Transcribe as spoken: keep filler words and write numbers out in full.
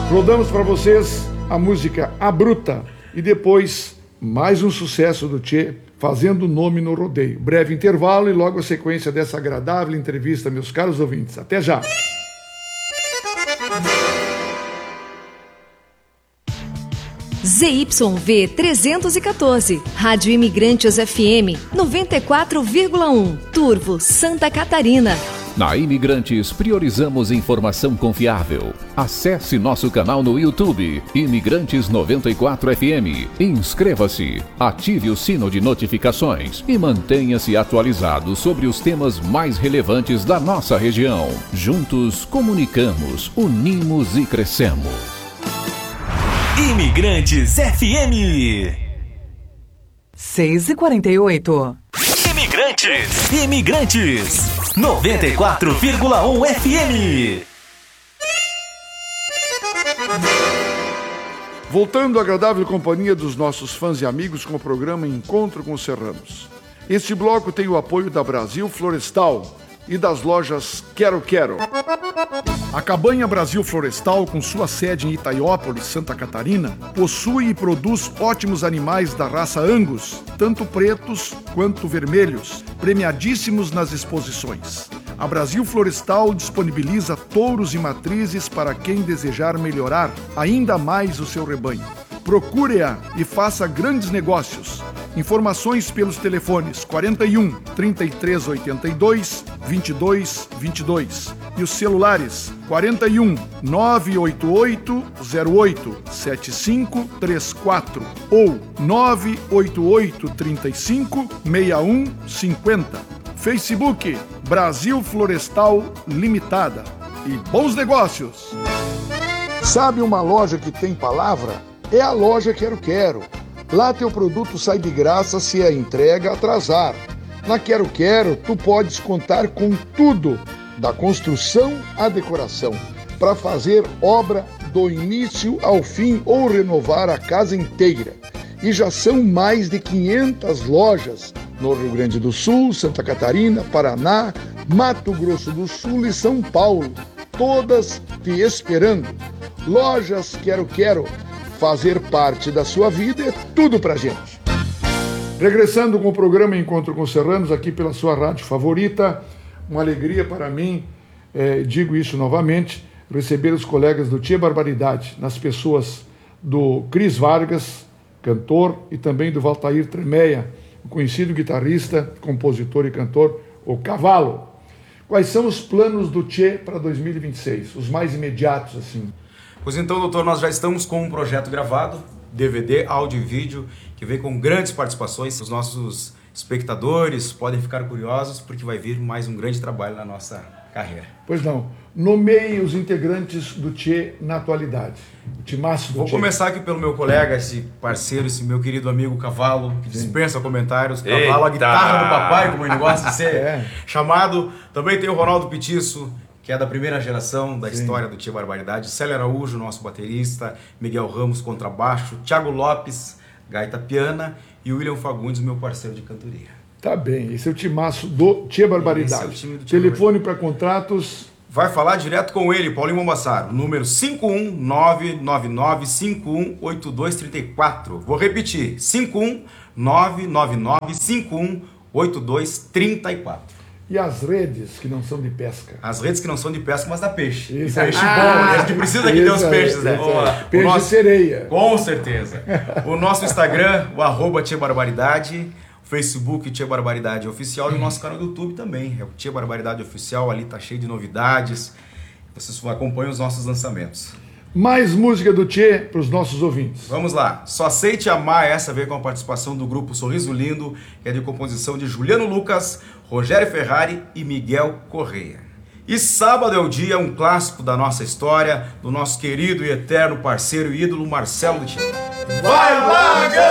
Rodamos para vocês a música A Bruta e depois mais um sucesso do Tchê, fazendo nome no rodeio. Breve intervalo e logo a sequência dessa agradável entrevista, meus caros ouvintes. Até já! Z Y V trezentos e quatorze, Rádio Imigrantes F M noventa e quatro vírgula um, Turvo, Santa Catarina. Na Imigrantes, priorizamos informação confiável. Acesse nosso canal no YouTube, Imigrantes noventa e quatro F M. Inscreva-se, ative o sino de notificações e mantenha-se atualizado sobre os temas mais relevantes da nossa região. Juntos, comunicamos, unimos e crescemos. Imigrantes F M. seis e quarenta e oito. Imigrantes, Imigrantes, noventa e quatro vírgula um F M. Voltando à agradável companhia dos nossos fãs e amigos com o programa Encontro com os Serranos. Este bloco tem o apoio da Brasil Florestal e das lojas Quero Quero. A Cabanha Brasil Florestal, com sua sede em Itaiópolis, Santa Catarina, possui e produz ótimos animais da raça Angus, tanto pretos quanto vermelhos, premiadíssimos nas exposições. A Brasil Florestal disponibiliza touros e matrizes para quem desejar melhorar ainda mais o seu rebanho. Procure-a e faça grandes negócios. Informações pelos telefones quarenta e um, trinta e três oitenta e dois, vinte e dois vinte e dois e os celulares quarenta e um, nove oito oito, zero oito, sete cinco três quatro ou nove oito oito, trinta e cinco, sessenta e um cinquenta. Facebook Brasil Florestal Limitada. E bons negócios! Sabe uma loja que tem palavra? É a loja Quero Quero. Lá teu produto sai de graça se a entrega atrasar. Na Quero Quero, tu podes contar com tudo, da construção à decoração, para fazer obra do início ao fim ou renovar a casa inteira. E já são mais de quinhentas lojas no Rio Grande do Sul, Santa Catarina, Paraná, Mato Grosso do Sul e São Paulo, todas te esperando. Lojas Quero Quero. Fazer parte da sua vida é tudo pra gente. Regressando com o programa Encontro com Serranos, aqui pela sua rádio favorita, uma alegria para mim, é, digo isso novamente, receber os colegas do Tchê Barbaridade, nas pessoas do Cris Vargas, cantor, e também do Valtair Tremeia, o conhecido guitarrista, compositor e cantor, o Cavalo. Quais são os planos do Tchê para dois mil e vinte e seis, os mais imediatos, assim? Pois então, doutor, nós já estamos com um projeto gravado, D V D, áudio e vídeo, que vem com grandes participações. Os nossos espectadores podem ficar curiosos, porque vai vir mais um grande trabalho na nossa carreira. Pois não. Nomeie os integrantes do Tchê na atualidade. O timaço do Vou Tchê. começar aqui pelo meu colega, esse parceiro, esse meu querido amigo Cavalo, que dispensa comentários. Cavalo, Eita! a guitarra do papai, como ele gosta de ser É. chamado. Também tem o Ronaldo Petiço, que é da primeira geração da Sim. história do Tchê Barbaridade. Célio Araújo, nosso baterista. Miguel Ramos, contrabaixo. Thiago Lopes, gaita piana. E o William Fagundes, meu parceiro de cantoria. Tá bem, esse é o timaço do Tchê Barbaridade. Esse é o time do Tchê Telefone para contratos. Vai falar direto com ele, Paulinho Mombassaro. Número cinco um nove nove nove cinco um oito dois três quatro. Vou repetir. cinco um nove nove nove cinco um oito dois três quatro. E as redes que não são de pesca? As redes que não são de pesca, mas da peixe. E Isso. peixe Ah, bom, a gente precisa que dê os isso peixes, aí, né? isso aí. Boa. Peixe O nosso- e sereia. Com certeza. O nosso Instagram, o arroba Tchê Barbaridade, o Facebook Tchê Barbaridade Oficial e o nosso canal do YouTube também. É o Tchê Barbaridade Oficial, ali tá cheio de novidades. Vocês acompanham os nossos lançamentos. Mais música do Tchê para os nossos ouvintes. Vamos lá. Só Aceite Amar, essa veio com a participação do grupo Sorriso Lindo, que é de composição de Juliano Lucas, Rogério Ferrari e Miguel Correia. E Sábado é o Dia, um clássico da nossa história, do nosso querido e eterno parceiro e ídolo Marcelo do Tchê. Vai lá,